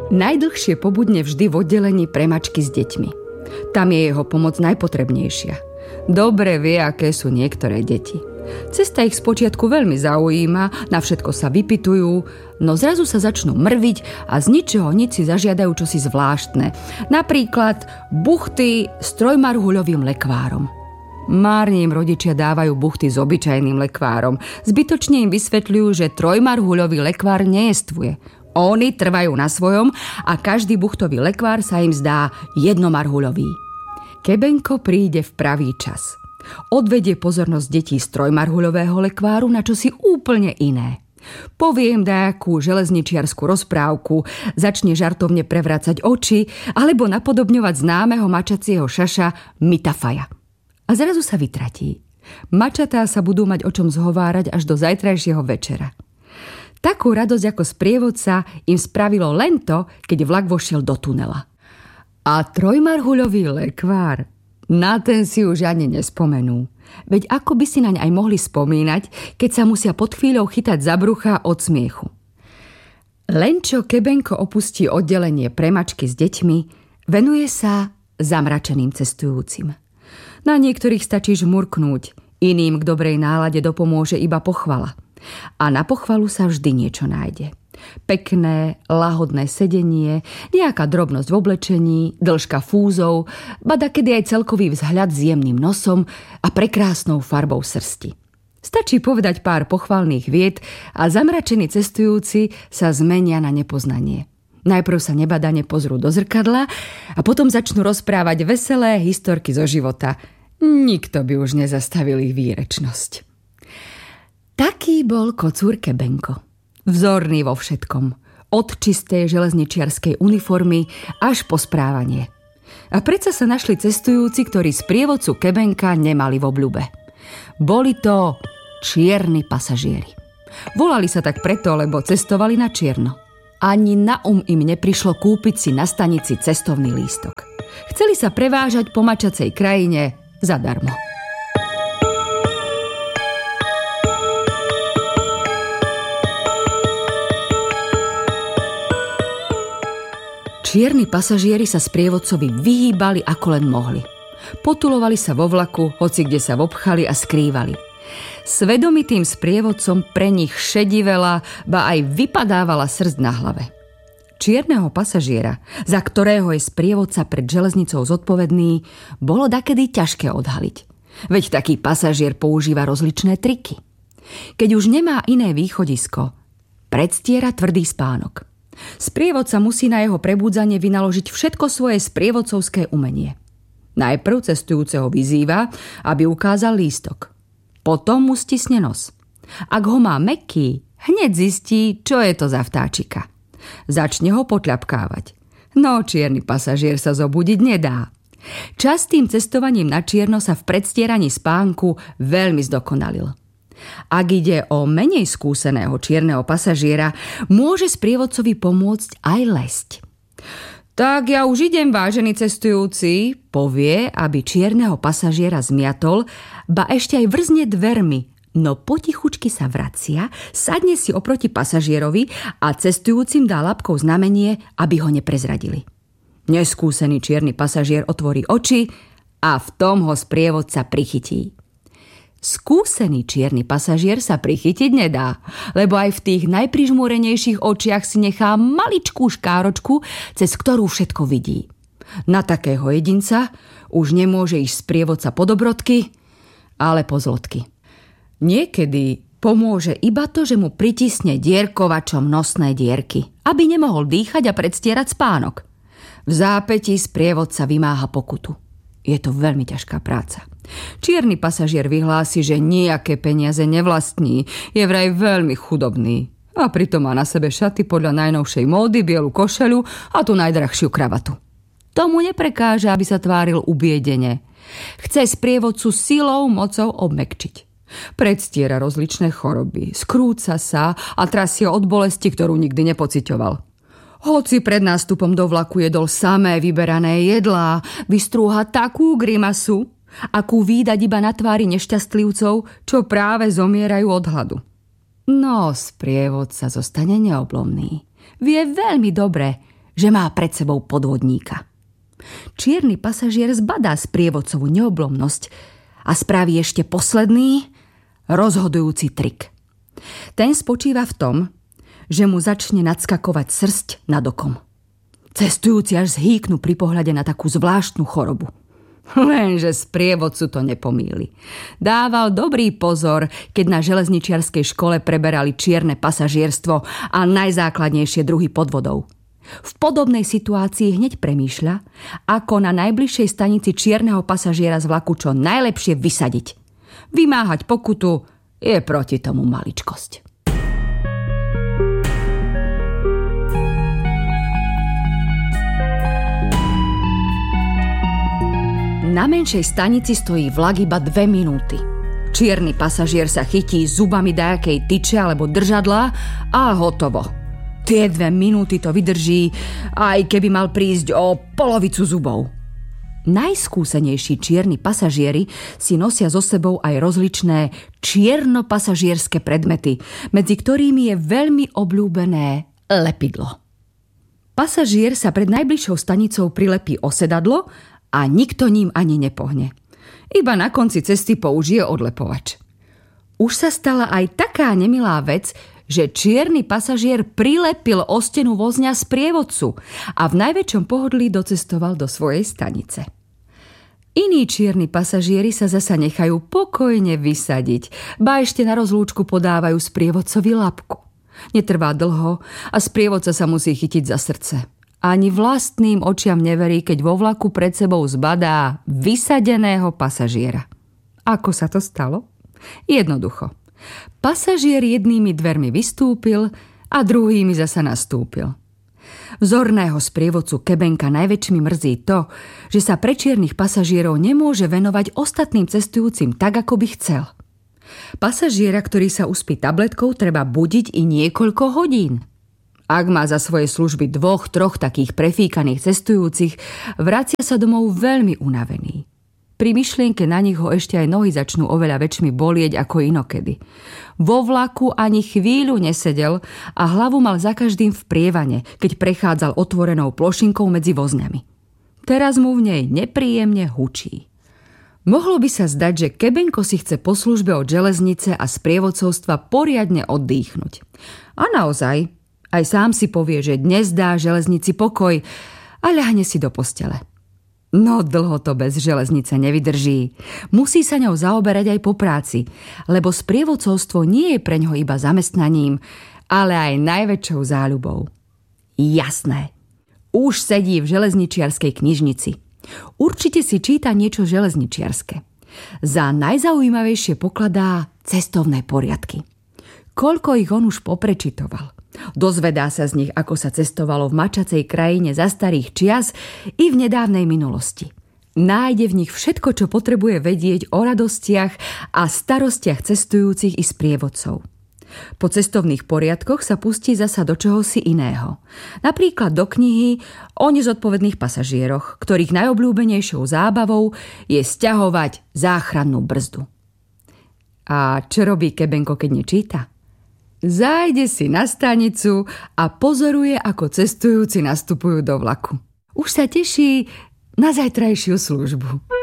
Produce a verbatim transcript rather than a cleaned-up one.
Najdlhšie pobudne vždy v oddelení pre mačky s deťmi. Tam je jeho pomoc najpotrebnejšia. Dobre vie, aké sú niektoré deti. Cesta ich spočiatku veľmi zaujíma, na všetko sa vypytujú, no zrazu sa začnú mrviť a z ničoho nič si zažiadajú čosi zvláštne. Napríklad buchty s trojmarhuľovým lekvárom. Márne im rodičia dávajú buchty s obyčajným lekvárom. Zbytočne im vysvetľujú, že trojmarhuľový lekvár nejestvuje. Oni trvajú na svojom a každý buchtový lekvár sa im zdá jednomarhuľový. Kebenko príde v pravý čas. Odvedie pozornosť detí z trojmarhuľového lekváru na čosi úplne iné. Povie im nejakú železničiarsku rozprávku, začne žartovne prevrácať oči alebo napodobňovať známeho mačacieho šaša Mitafaja. A zrazu sa vytratí. Mačatá sa budú mať o čom zhovárať až do zajtrajšieho večera. Takú radosť ako sprievodca im spravilo len to, keď vlak vošiel do tunela. A trojmarhuľový lekvár, na ten si už ani nespomenú. Veď ako by si naň aj mohli spomínať, keď sa musia pod chvíľou chytať za brucha od smiechu. Len čo Kebenko opustí oddelenie pre mačky s deťmi, venuje sa zamračeným cestujúcim. Na niektorých stačí žmurknúť, iným k dobrej nálade dopomôže iba pochvala. A na pochvalu sa vždy niečo nájde. Pekné, lahodné sedenie, nejaká drobnosť v oblečení, dĺžka fúzov, ba dakedy aj celkový vzhľad s jemným nosom a prekrásnou farbou srsti. Stačí povedať pár pochvalných vied a zamračení cestujúci sa zmenia na nepoznanie. Najprv sa nebadane pozrú do zrkadla a potom začnú rozprávať veselé historky zo života. Nikto by už nezastavil ich výrečnosť. Taký bol kocúr Kebenko. Vzorný vo všetkom. Od čistej železničiarskej uniformy až po správanie. A predsa sa našli cestujúci, ktorí sprievodcu Kebenka nemali v obľúbe. Boli to čierni pasažieri. Volali sa tak preto, lebo cestovali na čierno. Ani na um im neprišlo kúpiť si na stanici cestovný lístok. Chceli sa prevážať po mačacej krajine zadarmo. Čierni pasažieri sa sprievodcovi vyhýbali ako len mohli. Potulovali sa vo vlaku, hoci kde sa vopchali a skrývali. Svedomitým sprievodcom pre nich šedivela, ba aj vypadávala srst na hlave. Čierneho pasažiera, za ktorého je sprievodca pred železnicou zodpovedný, bolo dakedy ťažké odhaliť. Veď taký pasažier používa rozličné triky. Keď už nemá iné východisko, predstiera tvrdý spánok. Sprievodca musí na jeho prebúdzanie vynaložiť všetko svoje sprievodcovské umenie. Najprv cestujúceho vyzýva, aby ukázal lístok. Potom mu stisne nos. Ak ho má mäkký, hneď zistí, čo je to za vtáčika. Začne ho potľapkávať. No čierny pasažier sa zobudiť nedá. Častým cestovaním na čierno sa v predstieraní spánku veľmi zdokonalil. Ak ide o menej skúseného čierneho pasažiera, môže sprievodcovi pomôcť aj lesť. Tak ja už idem, vážený cestujúci, povie, aby čierneho pasažiera zmiatol, ba ešte aj vrzne dvermi, no potichučky sa vracia, sadne si oproti pasažierovi a cestujúcim dá labkou znamenie, aby ho neprezradili. Neskúsený čierny pasažier otvorí oči a v tom ho sprievodca prichytí. Skúsený čierny pasažier sa prichytiť nedá, lebo aj v tých najprižmúrenejších očiach si nechá maličkú škáročku, cez ktorú všetko vidí. Na takého jedinca už nemôže ísť sprievodca po dobrodky, ale po zlodky. Niekedy pomôže iba to, že mu pritisne dierkovačom nosné dierky, aby nemohol dýchať a predstierať spánok. V zápätí sprievodca vymáha pokutu. Je to veľmi ťažká práca. Čierny pasažier vyhlási, že nejaké peniaze nevlastní, je vraj veľmi chudobný. A pritom má na sebe šaty podľa najnovšej módy, bielu košeľu a tú najdrahšiu kravatu. Tomu neprekáža, aby sa tváril ubiedene. Chce sprievodcu silou, mocou obmäkčiť. Predstiera rozličné choroby, skrúca sa a trasie od bolesti, ktorú nikdy nepociťoval. Hoci pred nástupom do vlaku jedol samé vyberané jedlá, vystrúha takú grimasu, akú vídať iba na tvári nešťastlivcov, čo práve zomierajú od hladu. No, sprievodca zostane neoblomný. Vie veľmi dobre, že má pred sebou podvodníka. Čierny pasažier zbadá sprievodcovú neoblomnosť a spraví ešte posledný, rozhodujúci trik. Ten spočíva v tom, že mu začne nadskakovať srsť nad okom. Cestujúci až zhýknú pri pohľade na takú zvláštnu chorobu. Lenže sprievodcu to nepomýli. Dával dobrý pozor, keď na železničiarskej škole preberali čierne pasažierstvo a najzákladnejšie druhy podvodov. V podobnej situácii hneď premýšľa, ako na najbližšej stanici čierneho pasažiera z vlaku čo najlepšie vysadiť. Vymáhať pokutu je proti tomu maličkosť. Na menšej stanici stojí vlak iba dve minúty. Čierny pasažier sa chytí zubami dajakej tyče alebo držadla a hotovo. Tie dve minúty to vydrží, aj keby mal prísť o polovicu zubov. Najskúsenejší čierni pasažieri si nosia so sebou aj rozličné čierno-pasažierské predmety, medzi ktorými je veľmi obľúbené lepidlo. Pasažier sa pred najbližšou stanicou prilepí o sedadlo a nikto ním ani nepohne. Iba na konci cesty použije odlepovač. Už sa stala aj taká nemilá vec, že čierny pasažier prilepil o stenu vozňa sprievodcu a v najväčšom pohodlí docestoval do svojej stanice. Iní čierni pasažieri sa zasa nechajú pokojne vysadiť, ba ešte na rozlúčku podávajú sprievodcovi labku. Netrvá dlho a sprievodca sa musí chytiť za srdce. Ani vlastným očiam neverí, keď vo vlaku pred sebou zbadá vysadeného pasažiera. Ako sa to stalo? Jednoducho. Pasažier jednými dvermi vystúpil a druhými zasa nastúpil. Vzorného sprievodcu kebenka najväčšmi mrzí to, že sa pre čiernych pasažierov nemôže venovať ostatným cestujúcim tak, ako by chcel. Pasažiera, ktorý sa uspí tabletkou, treba budiť i niekoľko hodín. Ak má za svoje služby dvoch, troch takých prefíkaných cestujúcich, vracia sa domov veľmi unavený. Pri myšlienke na nich ho ešte aj nohy začnú oveľa väčšmi bolieť ako inokedy. Vo vlaku ani chvíľu nesedel a hlavu mal za každým v prievane, keď prechádzal otvorenou plošinkou medzi vozňami. Teraz mu v nej nepríjemne hučí. Mohlo by sa zdať, že kebenko si chce po službe od železnice a sprievodcovstva poriadne oddychnúť. A naozaj, aj sám si povie, že dnes dá železnici pokoj a ľahne si do postele. No dlho to bez železnice nevydrží. Musí sa ňou zaoberať aj po práci, lebo sprievodcovstvo nie je preňho iba zamestnaním, ale aj najväčšou záľubou. Jasné. Už sedí v železničiarskej knižnici. Určite si číta niečo železničiarske. Za najzaujímavejšie pokladá cestovné poriadky. Koľko ich on už poprečitoval. Dozvedá sa z nich, ako sa cestovalo v mačacej krajine za starých čias i v nedávnej minulosti. Nájde v nich všetko, čo potrebuje vedieť o radostiach a starostiach cestujúcich i sprievodcov. Po cestovných poriadkoch sa pustí zasa do čohosi iného. Napríklad do knihy o nezodpovedných pasažieroch, ktorých najobľúbenejšou zábavou je sťahovať záchrannú brzdu. A čo robí kebenko, keď nečíta? Zájde si na stanicu a pozoruje, ako cestujúci nastupujú do vlaku. Už sa teší na zajtrajšiu službu.